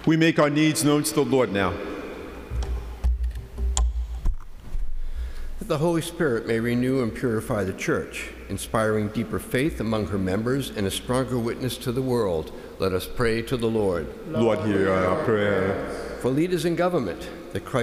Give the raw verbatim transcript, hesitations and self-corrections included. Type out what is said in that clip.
We make our needs known to the Lord now. That the Holy Spirit may renew and purify the Church, inspiring deeper faith among her members and a stronger witness to the world, let us pray to the Lord. Lord, hear our prayer. For leaders in government, that Christ